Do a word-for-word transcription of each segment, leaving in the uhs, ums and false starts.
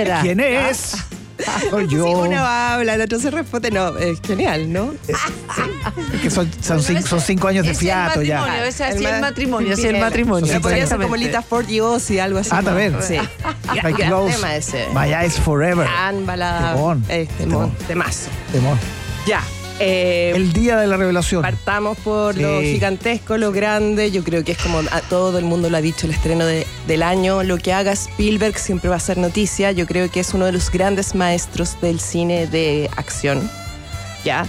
era? ¿Quién es? Soy yo. Sí, uno habla, el otro se responde. No, es genial, ¿no? Es que son, son, cinco, son cinco años de Es fiato el ya. matrimonio, es así El el ma- matrimonio, así el Bien. matrimonio. Son Podría ser exactamente. como Lita Ford y Ozzy, algo así. Ah, ¿no? también. Sí. Like Gran Close, tema ese. My Eyes Forever. Gran balada. Temón. Eh, temón, Temón. temazo. Temón. Ya. Eh, El día de la revelación. Partamos por Sí. lo gigantesco, lo grande. Yo creo que es como a todo el mundo lo ha dicho, el estreno de- del año. Lo que haga Spielberg siempre va a ser noticia. Yo creo que es uno de los grandes maestros del cine de acción. ¿Ya?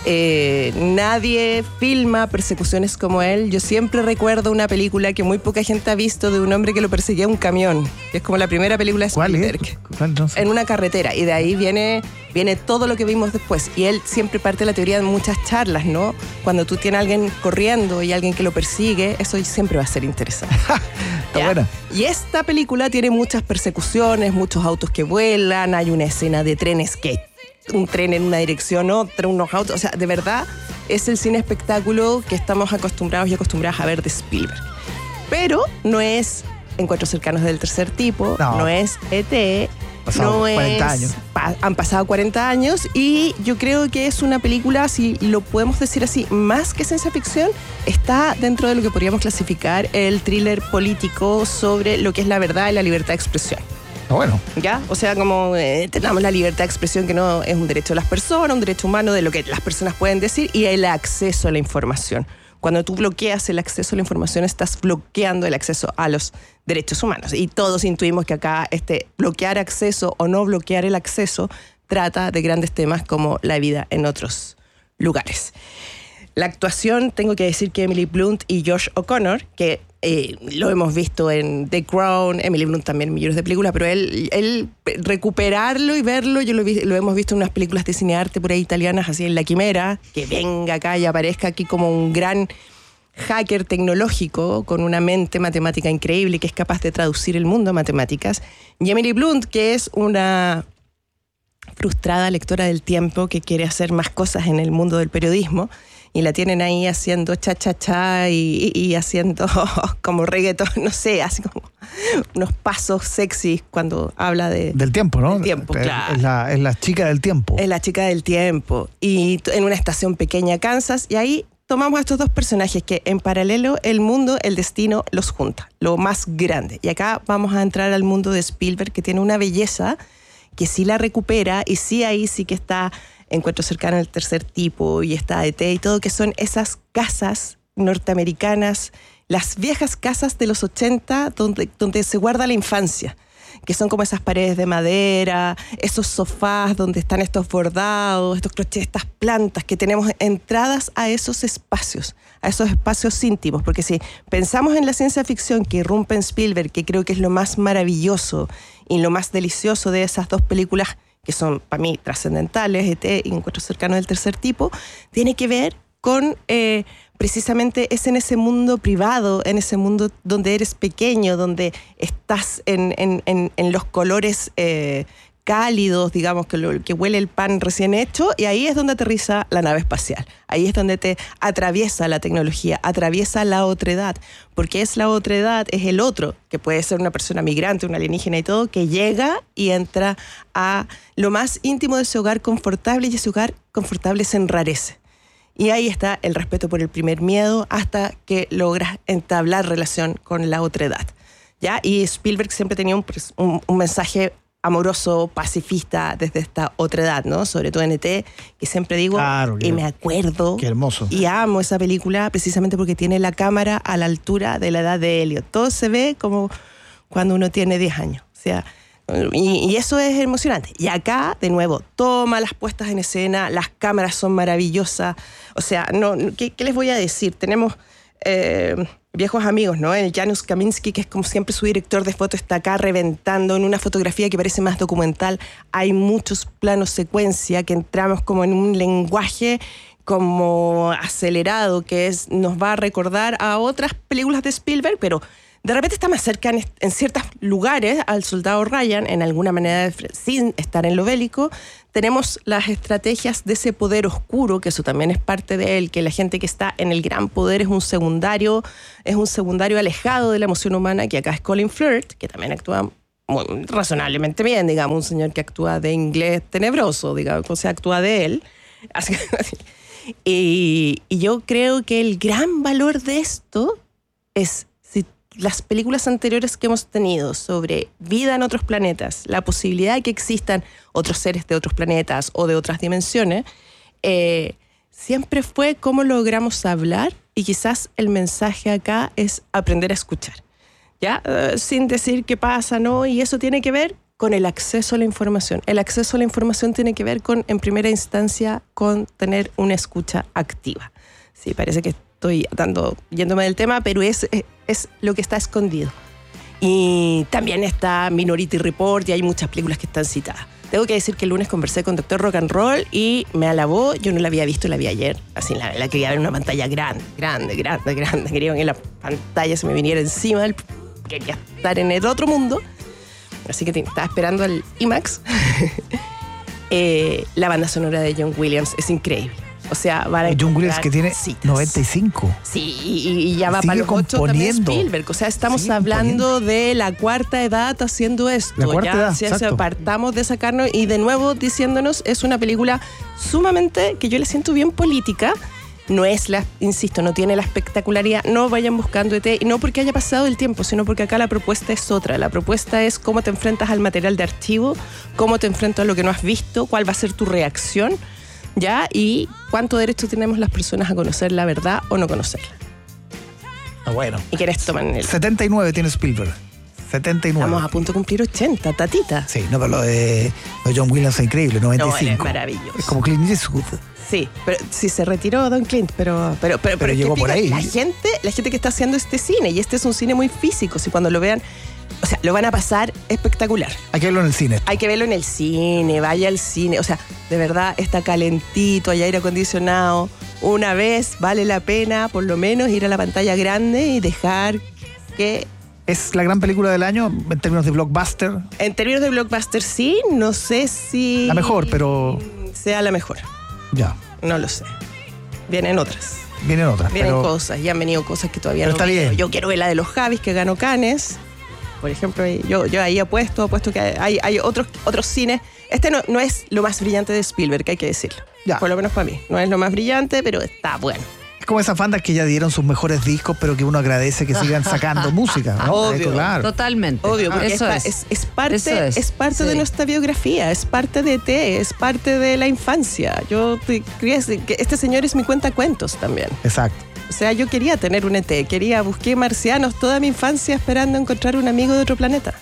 Eh, nadie filma persecuciones como él. Yo siempre recuerdo una película que muy poca gente ha visto de un hombre que lo perseguía un camión. Es como la primera película de ¿Cuál es? Spielberg. ¿Cuál entonces? En una carretera, y de ahí viene, viene todo lo que vimos después. Y él siempre parte de la teoría de muchas charlas, ¿no? Cuando tú tienes a alguien corriendo y alguien que lo persigue, eso siempre va a ser interesante. Está ¿Ya? buena. Y esta película tiene muchas persecuciones, muchos autos que vuelan, hay una escena de trenes que un tren en una dirección, otra, unos autos, o sea, de verdad es el cine espectáculo que estamos acostumbrados y acostumbradas a ver de Spielberg. Pero no es Encuentros cercanos del tercer tipo, No. no, es E T, Pasado no cuarenta es... años. pa- han pasado cuarenta años y yo creo que es una película, si lo podemos decir así, más que ciencia ficción, está dentro de lo que podríamos clasificar el thriller político sobre lo que es la verdad y la libertad de expresión. Está bueno. ¿Ya? O sea, como eh, tenemos la libertad de expresión, que no es un derecho de las personas, un derecho humano de lo que las personas pueden decir, y el acceso a la información. Cuando tú bloqueas el acceso a la información, estás bloqueando el acceso a los derechos humanos. Y todos intuimos que acá este bloquear acceso o no bloquear el acceso trata de grandes temas como la vida en otros lugares. La actuación, tengo que decir que Emily Blunt y Josh O'Connor, que eh, lo hemos visto en The Crown, Emily Blunt también en millones de películas, pero él, él recuperarlo y verlo, yo lo, vi, lo hemos visto en unas películas de cinearte por ahí italianas, así en La Quimera, que venga acá y aparezca aquí como un gran hacker tecnológico con una mente matemática increíble que es capaz de traducir el mundo a matemáticas. Y Emily Blunt, que es una frustrada lectora del tiempo que quiere hacer más cosas en el mundo del periodismo, y la tienen ahí haciendo cha-cha-cha y, y, y haciendo como reggaetón, no sé, así como unos pasos sexys cuando habla de... Del tiempo, ¿no? Del tiempo, es, claro. Es la, es la chica del tiempo. Es la chica del tiempo. Y t- en una estación pequeña, Kansas, y ahí tomamos a estos dos personajes que en paralelo el mundo, el destino los junta, lo más grande. Y acá vamos a entrar al mundo de Spielberg, que tiene una belleza que sí la recupera, y sí ahí sí que está Encuentro cercano del tercer tipo y está E T y todo, que son esas casas norteamericanas, las viejas casas de los ochenta donde, donde se guarda la infancia, que son como esas paredes de madera, esos sofás donde están estos bordados, estos crochets, estas plantas, que tenemos entradas a esos espacios, a esos espacios íntimos, porque si pensamos en la ciencia ficción que irrumpe en Spielberg, que creo que es lo más maravilloso y lo más delicioso de esas dos películas, que son para mí trascendentales, E T y Encuentros cercanos del tercer tipo, tiene que ver con eh, precisamente es en ese mundo privado, en ese mundo donde eres pequeño, donde estás en, en, en, en los colores eh, cálidos, digamos, que, lo, que huele el pan recién hecho, y ahí es donde aterriza la nave espacial. Ahí es donde te atraviesa la tecnología, atraviesa la otredad, porque es la otredad, es el otro, que puede ser una persona migrante, un alienígena y todo, que llega y entra a lo más íntimo de ese hogar confortable, y ese hogar confortable se enrarece. Y ahí está el respeto por el primer miedo hasta que logras entablar relación con la otredad, ¿ya? Y Spielberg siempre tenía un, un, un mensaje amoroso, pacifista desde esta otredad, ¿no? Sobre todo en E T, que siempre digo, Claro, y que- me acuerdo, Qué hermoso. y amo esa película precisamente porque tiene la cámara a la altura de la edad de Elliot. Todo se ve como cuando uno tiene diez años. O sea, y, y eso es emocionante. Y acá, de nuevo, toma las puestas en escena, las cámaras son maravillosas. O sea, no, ¿qué, qué les voy a decir? Tenemos eh, viejos amigos, ¿no? El Janusz Kaminski, que es como siempre su director de foto, está acá reventando en una fotografía que parece más documental. Hay muchos planos secuencia que entramos como en un lenguaje como acelerado, que es, nos va a recordar a otras películas de Spielberg, pero de repente está más cerca en, en ciertos lugares al soldado Ryan, en alguna manera, de, sin estar en lo bélico. Tenemos las estrategias de ese poder oscuro, que eso también es parte de él, que la gente que está en el gran poder es un secundario, es un secundario alejado de la emoción humana, que acá es Colin Firth, que también actúa muy, razonablemente bien, digamos, un señor que actúa de inglés tenebroso, digamos, o sea, actúa de él. Así, y, y yo creo que el gran valor de esto es si las películas anteriores que hemos tenido sobre vida en otros planetas, la posibilidad de que existan otros seres de otros planetas o de otras dimensiones, eh, siempre fue cómo logramos hablar, y quizás el mensaje acá es aprender a escuchar, ¿ya? Uh, sin decir qué pasa, ¿no? Y eso tiene que ver con el acceso a la información. El acceso a la información tiene que ver con, en primera instancia, con tener una escucha activa. Sí, parece que estoy dando, yéndome del tema, pero es, es, es lo que está escondido. Y también está Minority Report y hay muchas películas que están citadas. Tengo que decir que el lunes conversé con Doctor Rock and Roll y me alabó. Yo no la había visto, la vi ayer. Así la, la quería ver en una pantalla grande, grande, grande, grande. Quería que la pantalla se me viniera encima. Quería estar en el otro mundo. Así que estaba esperando al IMAX. eh, la banda sonora de John Williams es increíble. O sea, van a John Williams que tiene citas. noventa y cinco. Sí, y, y ya va Sigue para los ocho también componiendo. Spielberg. O sea, estamos Sigue hablando componiendo. de la cuarta edad haciendo esto. La cuarta ya, edad, si exacto. apartamos de sacarnos y de nuevo diciéndonos, es una película sumamente que yo la siento bien política. No es la, insisto, no tiene la espectacularidad. No vayan buscando E T, y no porque haya pasado el tiempo, sino porque acá la propuesta es otra. La propuesta es cómo te enfrentas al material de archivo, cómo te enfrentas a lo que no has visto, cuál va a ser tu reacción, ¿ya? Y cuánto derecho tenemos las personas a conocer la verdad o no conocerla. Ah, bueno. Y quiénes toman el... setenta y nueve tiene Spielberg. setenta y nueve. Estamos a punto de cumplir ochenta, tatita. Sí, no, pero lo de, lo de John Williams es increíble, noventa y cinco. No, él es maravilloso. Es como Clint Eastwood. Sí, pero sí se retiró Don Clint, pero pero pero, Pero es llegó que, por fíjate, ahí. La gente, la gente que está haciendo este cine, y este es un cine muy físico, si cuando lo vean, o sea, lo van a pasar espectacular. Hay que verlo en el cine. Hay que verlo en el cine, vaya al cine, o sea, de verdad está calentito, hay aire acondicionado. Una vez vale la pena, por lo menos, ir a la pantalla grande y dejar que... Es la gran película del año en términos de blockbuster. En términos de blockbuster, sí, no sé si... La mejor, pero... Sea la mejor, Ya. no lo sé. Vienen otras. Vienen otras. Vienen pero cosas, y han venido cosas que todavía Pero no está veo. bien. Yo quiero ver la de los Javis, que ganó Cannes. Por ejemplo, yo, yo ahí apuesto, apuesto que hay, hay otros, otros cines. Este no, no es lo más brillante de Spielberg, hay que decirlo. Ya. Por lo menos para mí. No es lo más brillante, pero está bueno. Es como esas bandas que ya dieron sus mejores discos, pero que uno agradece que sigan sacando música, ¿no? Obvio. Claro. Totalmente. Obvio, porque eso esta- es. es, es parte, Eso es. es. parte Sí. de nuestra biografía, es parte de E T, es parte de la infancia. Yo te- quería decir que este señor es mi cuentacuentos también. Exacto. O sea, yo quería tener un E T, quería, busqué marcianos toda mi infancia esperando encontrar un amigo de otro planeta.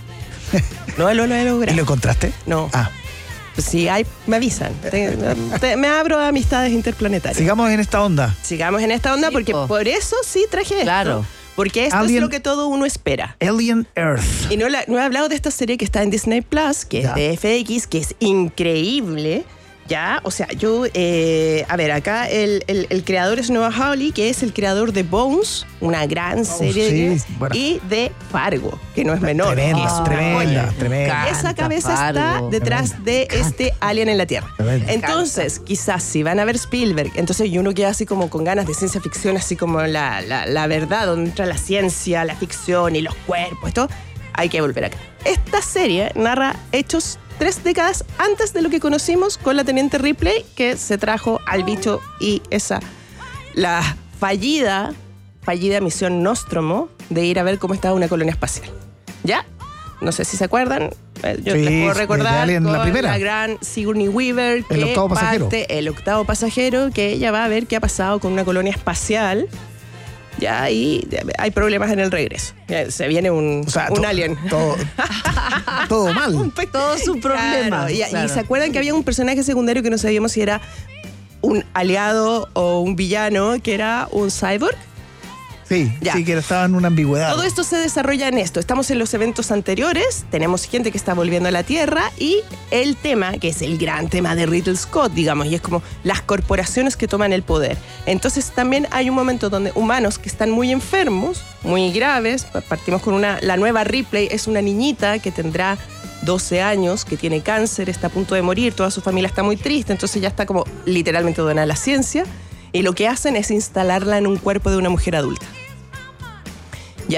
No lo, lo he ¿Y logrado. lo encontraste? No. Ah, Pues si hay, me avisan. Te- te- me abro a amistades interplanetarias. sigamos en esta onda. Sigamos en esta onda Sí, porque po. por eso sí traje esto. Claro. Porque esto Alien- es lo que todo uno espera. Alien Earth. Y no, la- no he hablado de esta serie que está en Disney Plus, que Ya. es de F X, que es increíble. Ya, o sea, yo, eh, a ver, acá el, el- el creador es Noah Hawley, que es el creador de Bones, una gran serie, sí, de- bueno. y de Fargo, que no es menor. Tremenda, que es una tremenda, joya. tremenda. Encanta Esa cabeza está Fargo. detrás de este alien en la Tierra. Tremendo. Entonces, quizás si van a ver Spielberg, entonces y uno queda así como con ganas de ciencia ficción, así como la, la, la verdad, donde entra la ciencia, la ficción y los cuerpos, esto, hay que volver acá. Esta serie narra hechos tres décadas antes de lo que conocimos con la Teniente Ripley, que se trajo al bicho y esa, la fallida, fallida misión Nostromo de ir a ver cómo estaba una colonia espacial. ¿Ya? No sé si se acuerdan. eh, Yo Sí, les puedo de recordar Alien, con la primera. gran Sigourney Weaver, El que octavo pasajero. parte- el octavo pasajero, que ella va a ver qué ha pasado con una colonia espacial. Ya, y hay problemas en el regreso. Ya, se viene un, O sea, un to- alien. Todo, todo mal. Todo su problema. Y, y Claro. se acuerdan que había un personaje secundario que no sabíamos si era un aliado o un villano, que era un cyborg. Sí, Ya. sí, que estaba en una ambigüedad. Todo esto se desarrolla en esto. Estamos en los eventos anteriores, tenemos gente que está volviendo a la Tierra y el tema, que es el gran tema de Ridley Scott, digamos, y es como las corporaciones que toman el poder. Entonces también hay un momento donde humanos que están muy enfermos, muy graves, partimos con una, la nueva Ripley es una niñita que tendrá doce años, que tiene cáncer, está a punto de morir, toda su familia está muy triste, entonces ya está como literalmente donada a la ciencia, y lo que hacen es instalarla en un cuerpo de una mujer adulta. ¿Ya?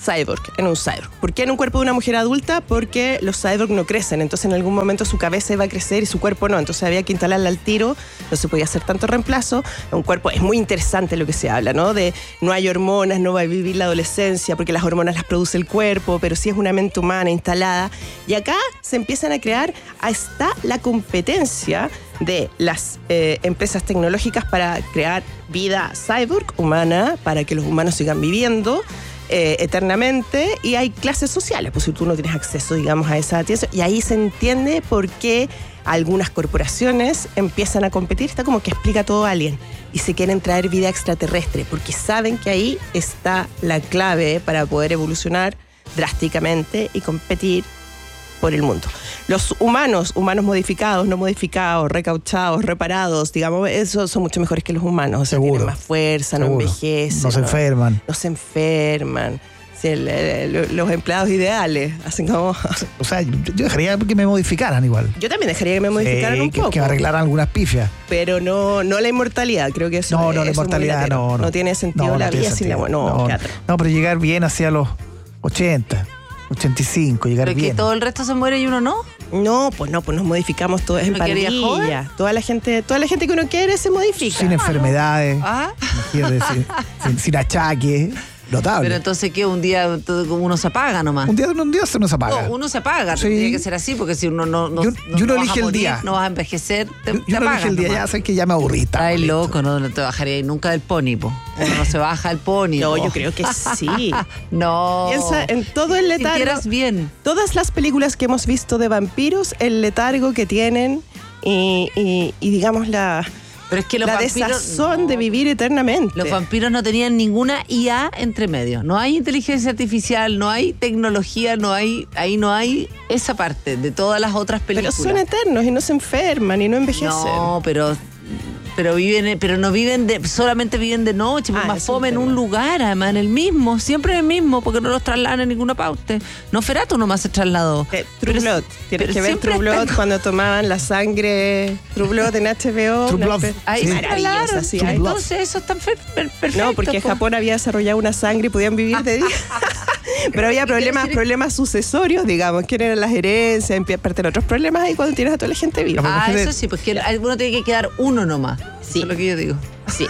cyborg, en un cyborg. ¿Por qué en un cuerpo de una mujer adulta? Porque los cyborg no crecen, entonces en algún momento su cabeza iba a crecer y su cuerpo no, entonces había que instalarla al tiro, no se podía hacer tanto reemplazo. Un cuerpo, es muy interesante lo que se habla, ¿no? De no hay hormonas, no va a vivir la adolescencia porque las hormonas las produce el cuerpo, pero sí es una mente humana instalada. Y acá se empiezan a crear, está la competencia de las eh, empresas tecnológicas para crear vida cyborg humana, para que los humanos sigan viviendo Eh, eternamente, y hay clases sociales, pues si tú no tienes acceso, digamos, a esa atención, y ahí se entiende por qué algunas corporaciones empiezan a competir, está como que explica todo Alien, y se quieren traer vida extraterrestre, porque saben que ahí está la clave para poder evolucionar drásticamente y competir por el mundo. Los humanos, humanos modificados, no modificados, recauchados, reparados, digamos, esos son mucho mejores que los humanos. O sea, Seguro. tienen más fuerza, Seguro. no envejecen. No se enferman. No se enferman. Sí, el, el, los empleados ideales hacen como... O sea, yo, yo dejaría que me modificaran igual. Yo también dejaría que me modificaran Sí, un que, poco. que me arreglaran algunas pifias. Pero no, no la inmortalidad, creo que eso No, no, eso la es muy inmortalidad latero. no, no. No tiene sentido No, no la tiene vida sin la sentido. muerte. No, No, qué atroz. no, pero llegar bien hacia los ochenta, ochenta y cinco, llegar Pero que bien. todo el resto se muere y uno no. No, pues no, pues nos modificamos todos en ¿No quería pandilla. joven? Toda la gente, toda la gente que uno quiere se modifica. Sin enfermedades, Ah, imagínate, sin, sin, sin achaque, notable. pero entonces, ¿qué? Un día todo- como uno se apaga nomás. un día un día se nos apaga. No, uno se apaga, Sí. tendría que ser así, porque si uno no, no, Y un- no- y uno no vas elige a el morir, día. no vas a envejecer, te, yo te yo no apagas dije el día, nomás. ya sé que ya me aburrí. estamos Ay, listos. loco, no, no te bajaría nunca del pony, po. Uno no se baja del pony. No, po. yo creo que sí. No. Piensa en todo el Si letargo. sintieras bien. Todas las películas que hemos visto de vampiros, el letargo que tienen y, y- y digamos la, Pero es que los la vampiros... desazón no. de vivir eternamente. Los vampiros no tenían ninguna I A entre medio. No hay inteligencia artificial, no hay tecnología, no hay, ahí no hay esa parte de todas las otras Pero películas. son eternos y no se enferman y no envejecen. No, pero pero viven, pero no viven de, solamente viven de noche, pues Ah, más es un fome en un tema. lugar, además en el mismo, siempre en el mismo, porque no los trasladan en ninguna parte. No, Ferato nomás se trasladó. Eh, True Pero- Blood. Tienes pero que ver siempre True Blood están- cuando tomaban la sangre True Blood en H B O. True una Blood. espe- Ahí Sí. se Maravillosa, trasladron. sí. True ahí- Blood. Entonces eso está per- per- perfecto. No, porque po. Japón había desarrollado una sangre y podían vivir de día. Pero había problemas, decir- problemas sucesorios, digamos, que eran las herencias, en parte de otros problemas ahí cuando tienes a toda la gente viva. Ah, Imagínate- eso sí, pues que uno tiene que quedar uno nomás. Sí. Eso es lo que yo digo. Sí.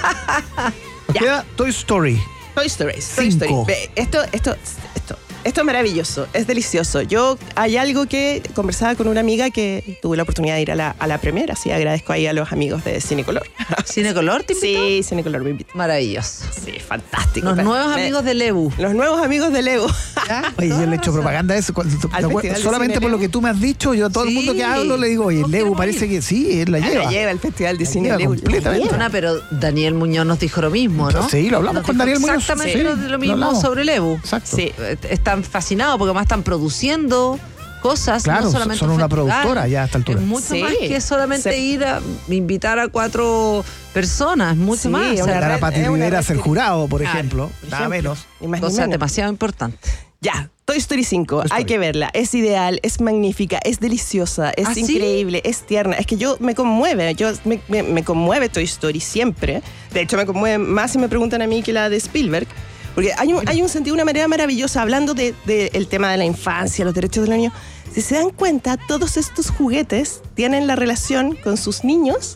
Nos Ya. queda Toy Story. Toy Story. Toy Cinco. Story. Ve, Esto, esto, esto, esto es maravilloso, es delicioso. Yo, hay algo que conversaba con una amiga que tuve la oportunidad de ir a la, a la premiere, así agradezco ahí a los amigos de Cinecolor. ¿Cinecolor te invitó? Sí, Cinecolor me invitó. Maravilloso. Sí, fantástico. Los Me- nuevos me- amigos de Lebu. Los nuevos amigos de Lego. Oye, yo le he hecho propaganda a eso. cuando- ¿te Al acuerdas? Festival de Solamente Cine por lo Lebu. que tú me has dicho, yo a todo el Sí. mundo que hablo le digo, oye, Todos Lebu queremos parece ir. que sí, él la La lleva. lleva el Festival de La Cine lleva Lego. completamente. La lleva. Perdona, pero Daniel Muñoz nos dijo lo mismo, ¿no? Sí, lo hablamos Nos con dijo Daniel Muñoz. Exactamente Sí, lo, lo lo mismo hablamos. sobre Lebu. Exacto. Sí. Eh, Están fascinados porque además están produciendo cosas. Claro, no solamente son un una festival. productora ya a esta altura. Es mucho Sí. más que solamente Se- ir a invitar a cuatro personas, mucho Sí, más. una O sea, Sacar a red- Pati es una Rivera a red ser que- jurado, por Claro, ejemplo. por Nada ejemplo. menos. Ni más ni cosa menos. demasiado importante. Ya, Toy Story cinco, Toy Story. hay que verla. Es ideal, es magnífica, es deliciosa, es ¿Ah, sí? increíble, es tierna. Es que yo me conmueve, yo me, me- me conmueve Toy Story siempre. De hecho, me conmueve más si me preguntan a mí que la de Spielberg. Porque hay un, hay un sentido, una manera maravillosa, hablando del de, el tema de la infancia, los derechos de los niños. Si se dan cuenta, todos estos juguetes tienen la relación con sus niños,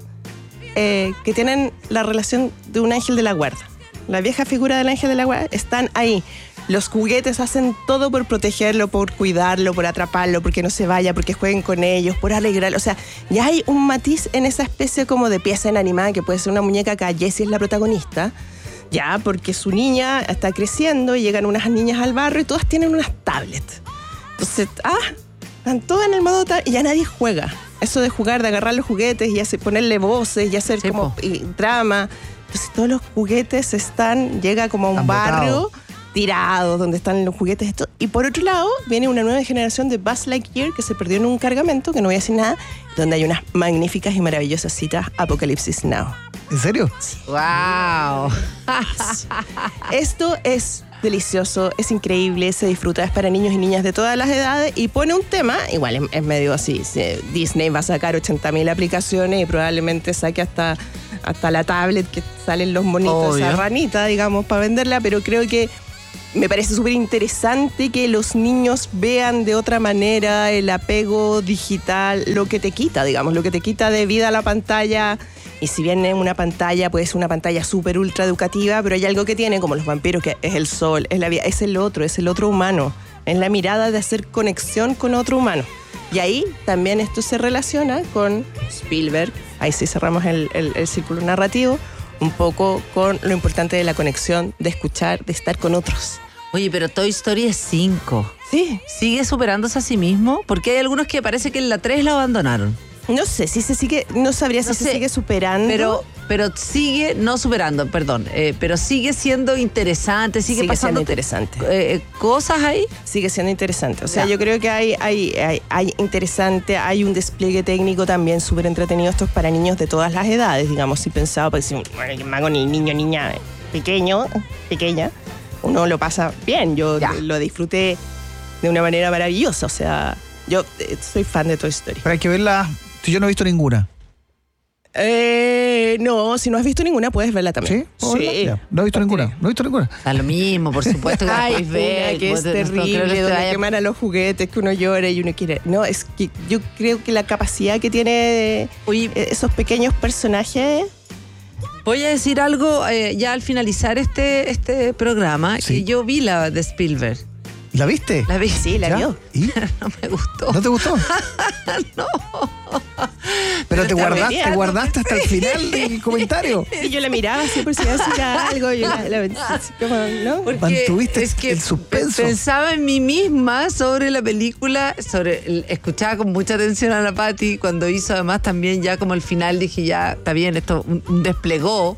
eh, que tienen la relación de un ángel de la guarda. La vieja figura del ángel de la guarda están ahí. Los juguetes hacen todo por protegerlo, por cuidarlo, por atraparlo, porque no se vaya, porque jueguen con ellos, por alegrarlo. O sea, ya hay un matiz en esa especie como de pieza inanimada que puede ser una muñeca. Acá Jessie es la protagonista, ya, porque su niña está creciendo y llegan unas niñas al barrio y todas tienen unas tablets. Entonces, ah, están todas en el modo tablet y ya nadie juega. Eso de jugar, de agarrar los juguetes y hacer, ponerle voces y hacer Sí, como po. y drama. Entonces todos los juguetes están, llega como a un Están barrio botados. tirados donde están los juguetes. Esto. Y por otro lado, viene una nueva generación de Buzz Lightyear que se perdió en un cargamento, que no voy a decir nada, donde hay unas magníficas y maravillosas citas, Apocalipsis Now. ¿En serio? ¡Wow! Esto es delicioso, es increíble, se disfruta, es para niños y niñas de todas las edades y pone un tema, igual es, es medio así, se- Disney va a sacar ochenta mil aplicaciones y probablemente saque hasta, hasta la tablet que salen los monitos, Obvio. esa ranita, digamos, para venderla, pero creo que me parece súper interesante que los niños vean de otra manera el apego digital, lo que te quita, digamos, lo que te quita de vida a la pantalla. Y si bien es una pantalla, puede ser una pantalla súper ultra educativa, pero hay algo que tiene, como los vampiros, que es el sol, es la vida, es el otro, es el otro humano. Es la mirada de hacer conexión con otro humano. Y ahí también esto se relaciona con Spielberg, ahí sí cerramos el, el, el círculo narrativo, un poco con lo importante de la conexión, de escuchar, de estar con otros. Oye, pero Toy Story es cinco. Sí. ¿Sigue superándose a sí mismo? Porque hay algunos que parece que en la tres la abandonaron. No sé si se sigue, no sabría si No se sé, sigue superando. Pero, pero sigue, no superando, perdón, eh, pero sigue siendo interesante, sigue, Sigue pasando siendo interesante. eh, cosas ahí. Sigue siendo interesante. O sea, Ya. yo creo que hay, hay, hay, hay interesante, hay un despliegue técnico también súper entretenido. Esto es para niños de todas las edades, digamos. Si pensaba, pues si bueno, que me hago ni niño, niña pequeño, pequeña, uno lo pasa bien. Yo Ya. lo disfruté de una manera maravillosa. O sea, yo eh, soy fan de Toy Story. Pero hay que verla. Si yo no he visto ninguna. Eh, no, si no has visto ninguna, puedes verla también. ¿Sí? ¿Puedo verla? Ya. No he visto ninguna. No he visto ninguna. Da lo mismo, por supuesto que la Ay, puedes ver. una que es vos te- no creo que terrible, te donde vaya- queman a los juguetes, que uno llora y uno quiere... No, es que yo creo que la capacidad que tiene Oye, esos pequeños personajes... voy a decir algo eh, ya al finalizar este, este programa, Sí. que yo vi la de Spielberg. ¿La viste? La vi. Sí, la ¿Ya? vio. ¿Y? No me gustó. ¿No te gustó? No. Pero te está guardaste, te peleando. guardaste hasta el final del comentario. Y yo la miraba siempre si hacía algo, yo la, la- así como, ¿no? Porque Mantuviste es que el suspenso. pensaba en mí misma sobre la película, sobre el- escuchaba con mucha atención a la Patti cuando hizo además también ya como el final, dije ya, está bien, esto un, un desplegó.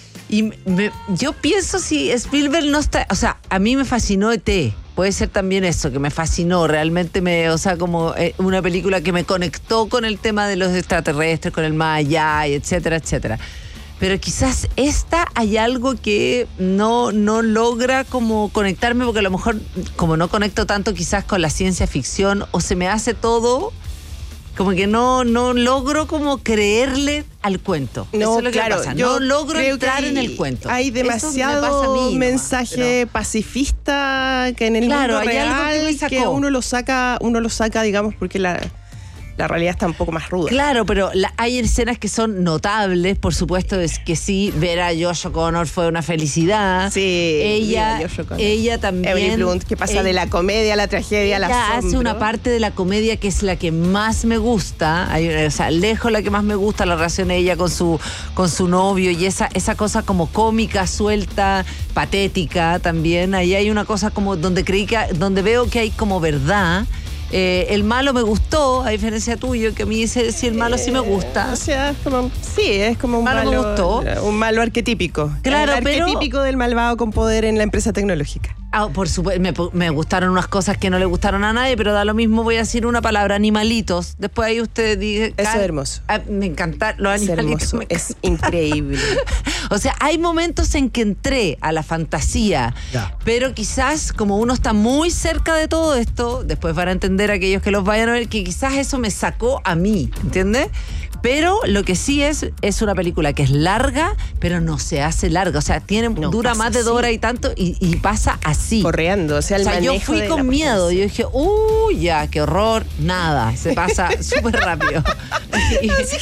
Y me- yo pienso si Spielberg no está, o sea, a mí me fascinó E T, puede ser también eso, que me fascinó, realmente me, o sea, como eh, una película que me conectó con el tema de los extraterrestres, con el más allá, y etcétera, etcétera. Pero quizás esta hay algo que no, no logra como conectarme, porque a lo mejor como no conecto tanto quizás con la ciencia ficción, o se me hace todo como que no, no logro como creerle al cuento. No, Eso es lo que claro, me pasa. yo No logro creo entrar que en hay- el cuento. Hay Eso me demasiado pasa a mí nomás, mensaje pero- pacifista que en el Claro, mundo hay algo real que me sacó. uno lo saca, uno lo saca, digamos, porque la, la realidad está un poco más ruda. Claro, pero la- hay escenas que son notables, por supuesto, es que sí, ver a Josh O'Connor fue una felicidad. Sí, ella, viva Josh O'Connor. ella también. Emily Blunt, que pasa ella- de la comedia a la tragedia a la Ella hace asombro. una parte de la comedia que es la que más me gusta, hay, o sea, lejos la que más me gusta, la relación de ella con su, con su novio y esa, esa cosa como cómica, suelta, patética también. Ahí hay una cosa como donde creí que, donde veo que hay como verdad. Eh, el malo me gustó, a diferencia tuyo, que a mí ese, sí, el malo sí me gusta. O sea, es como, sí, es como un Malo malo, me gustó. un malo arquetípico. Claro, el pero- arquetípico del malvado con poder en la empresa tecnológica. Ah, por supuesto, me, me gustaron unas cosas que no le gustaron a nadie, pero da lo mismo, voy a decir una palabra, animalitos. Después ahí usted dice... Eso "Car- es hermoso. Ah, me encantan los Es animalitos. hermoso, me es increíble. O sea, hay momentos en que entré a la fantasía, Ya. pero quizás como uno está muy cerca de todo esto, después van a entender aquellos que los vayan a ver, que quizás eso me sacó a mí, ¿entiendes? Pero lo que sí es, es una película que es larga, pero no se hace larga. O sea, tiene, No, dura pasa más de dos así. horas y tanto y, y pasa así. Corriendo, o sea, el O sea, yo manejo fui de con la miedo. Yo potencia. dije, uy, ya, qué horror. Nada, se pasa súper rápido. Y,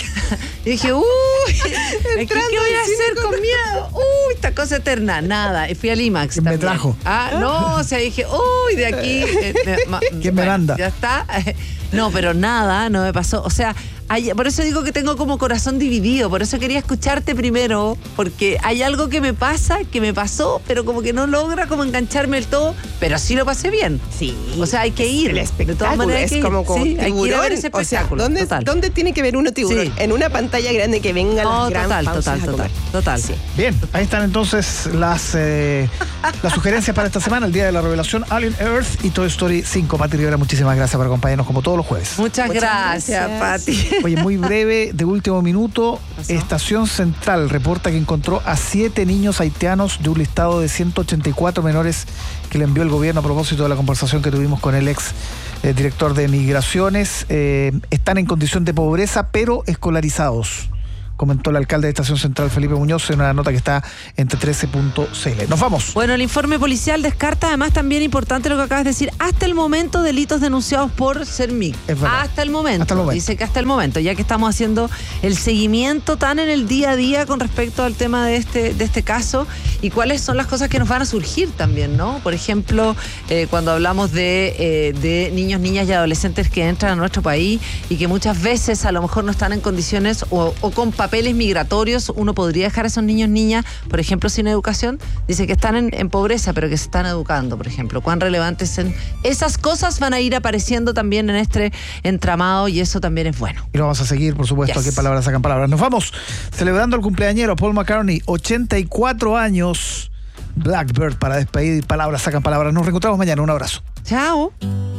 y dije, uy, ¿qué, ¿qué voy a hacer con miedo? Uy, esta cosa eterna. Nada. Y fui al IMAX. ¿Quién me también. trajo? Ah, no, o sea, dije, uy, de aquí. eh, me- ma- ¿Quién me manda? Ya está. No, pero nada, no me pasó. O sea, hay- por eso digo que tengo como corazón dividido. Por eso quería escucharte primero, porque hay algo que me pasa, que me pasó, pero como que no logra como engancharme del todo, pero sí lo pasé bien. Sí. O sea, hay que ir. El De espectáculo todas maneras, hay es que ir. como, como Sí, hay que ir a tiburón. ver ese O sea, espectáculo. ¿dónde, total. ¿dónde tiene que ver uno tiburón? Sí. En una pantalla grande que venga No, las gran total, pausas total, a total, comer. total. Sí. Bien, ahí están entonces las, eh, las sugerencias para esta semana, el día de la revelación, Alien Earth y Toy Story cinco. Pati Rivera, muchísimas gracias por acompañarnos como todos los jueves. Muchas, Muchas gracias, gracias. Pati. Oye, muy breve, de último minuto, pasó? Estación Central reporta que encontró a siete niños haitianos de un listado de ciento ochenta y cuatro menores que le envió el gobierno a propósito de la conversación que tuvimos con el ex eh, director de Migraciones. Eh, están en condición de pobreza, pero escolarizados. comentó el alcalde de Estación Central, Felipe Muñoz, en una nota que está en T trece punto c l. Nos vamos. Bueno, el informe policial descarta, además, también importante lo que acabas de decir, hasta el momento delitos denunciados por Cermic. Es verdad. Hasta el momento. Hasta el momento. Dice que hasta el momento, ya que estamos haciendo el seguimiento tan en el día a día con respecto al tema de este, de este caso y cuáles son las cosas que nos van a surgir también, ¿no? Por ejemplo, eh, cuando hablamos de, eh, de niños, niñas y adolescentes que entran a nuestro país y que muchas veces a lo mejor no están en condiciones o, o con papeles migratorios, uno podría dejar a esos niños, niñas, por ejemplo, sin educación. Dice que están en, en pobreza, pero que se están educando, por ejemplo. Cuán relevantes son esas cosas, van a ir apareciendo también en este entramado y eso también es bueno. Y lo vamos a seguir, por supuesto, Yes. aquí Palabras Sacan Palabras. Nos vamos celebrando al cumpleañero Paul McCartney, ochenta y cuatro años, Blackbird, para despedir Palabras Sacan Palabras. Nos reencontramos mañana. Un abrazo. Chao.